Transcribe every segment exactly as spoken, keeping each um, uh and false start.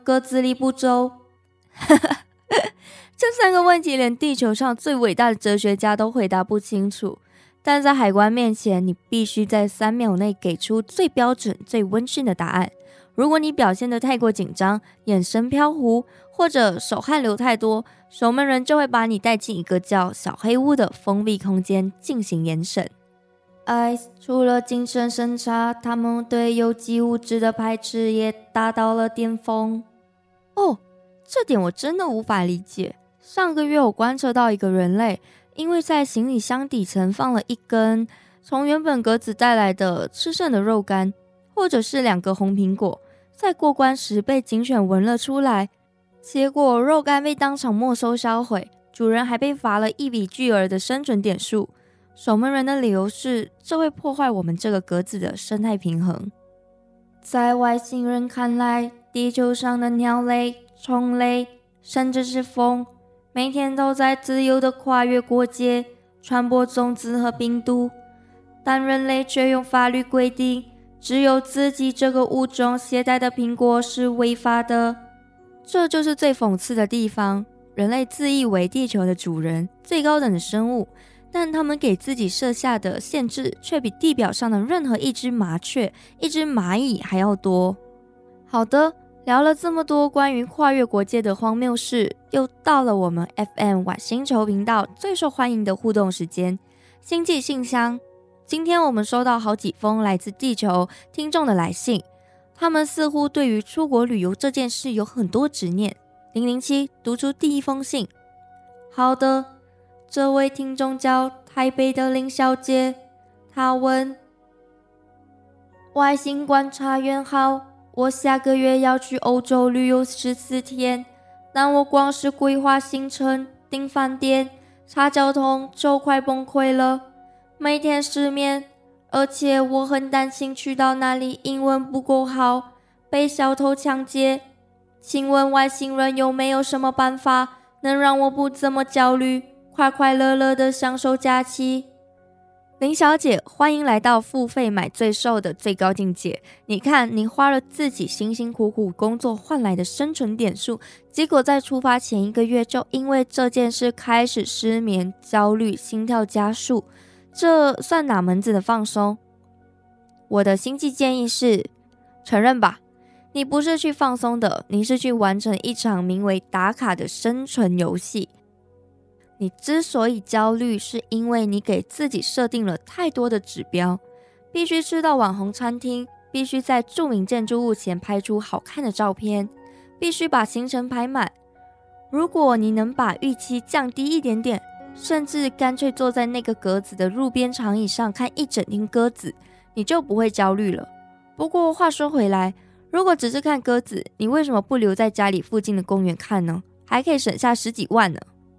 格子里不周。这三个问题连地球上最伟大的哲学家都回答不清楚，但在海关面前，你必须在三秒内给出最标准、最温驯的答案。如果你表现得太过紧张，眼神飘忽，或者手汗流太多，守门人就会把你带进一个叫小黑屋的封闭空间进行严审。I C E 除了精神审查，他们对有机物质的排斥也达到了巅峰。哦，这点我真的无法理解。上个月我观测到一个人类，因为在行李箱底层放了一根从原本格子带来的吃剩的肉干，或者是两个红苹果，在过关时被警犬闻了出来，结果肉干被当场没收销毁，主人还被罚了一笔巨额的生存点数。守门人的理由是，这会破坏我们这个格子的生态平衡。在外星人看来，地球上的鸟类、虫类，甚至是风，每天都在自由地跨越国界，传播种子和病毒，但人类却用法律规定，只有自己这个物种携带的苹果是违法的。这就是最讽刺的地方，人类自以为地球的主人，最高等的生物，但他们给自己设下的限制却比地表上的任何一只麻雀、一只蚂蚁还要多。好的，聊了这么多关于跨越国界的荒谬事，又到了我们 F M 晚星球频道最受欢迎的互动时间——星际信箱。今天我们收到好几封来自地球听众的来信，他们似乎对于出国旅游这件事有很多执念。零零七读出第一封信。好的，这位听众叫台北的林小姐，她问：外星观察员好，我下个月要去欧洲旅游十四天，但我光是规划行程、订饭店、查交通就快崩溃了，每天失眠，而且我很担心去到那里英文不够好，被小偷抢劫。请问外星人有没有什么办法能让我不这么焦虑，快快乐乐的享受假期？林小姐，欢迎来到付费买最瘦的最高境界。你看，你花了自己辛辛苦苦工作换来的生存点数，结果在出发前一个月就因为这件事开始失眠、焦虑、心跳加速，这算哪门子的放松？我的星际建议是，承认吧，你不是去放松的，你是去完成一场名为打卡的生存游戏。你之所以焦虑，是因为你给自己设定了太多的指标，必须吃到网红餐厅，必须在著名建筑物前拍出好看的照片，必须把行程排满。如果你能把预期降低一点点，甚至干脆坐在那个格子的路边长椅上看一整天鸽子，你就不会焦虑了。不过话说回来，如果只是看鸽子，你为什么不留在家里附近的公园看呢？还可以省下十几万呢。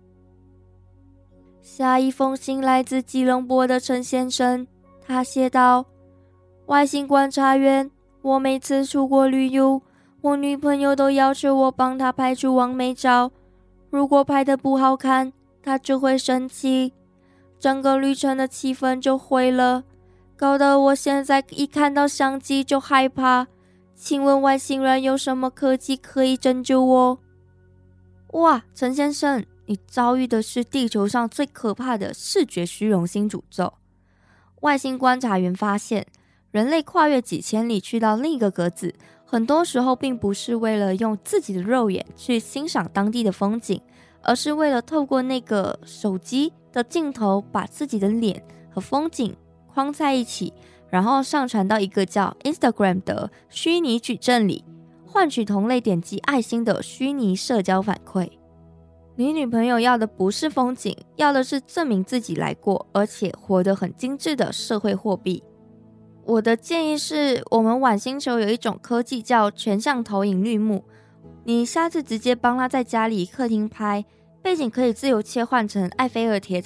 下一封信来自吉隆坡的陈先生，他写道：外星观察员，我每次出国旅游，我女朋友都要求我帮她拍出完美照，如果拍得不好看，她就会生气，整个旅程的气氛就毁了，搞得我现在一看到相机就害怕。请问外星人有什么科技可以拯救我？哇，陈先生，你遭遇的是地球上最可怕的视觉虚荣心诅咒。外星观察员发现，人类跨越几千里去到另一个格子，很多时候并不是为了用自己的肉眼去欣赏当地的风景，而是为了透过那个手机的镜头把自己的脸和风景框在一起，然后上传到一个叫 Instagram 的虚拟矩阵里，换取同类点击爱心的虚拟社交反馈。你女朋友要的不是风景，要的是证明自己来过，而且活得很精致的社会货币。我的建议是，我们晚星球有一种科技叫全向投影绿幕，你下次直接帮她在家里客厅拍，背景可以自由切换成埃菲尔铁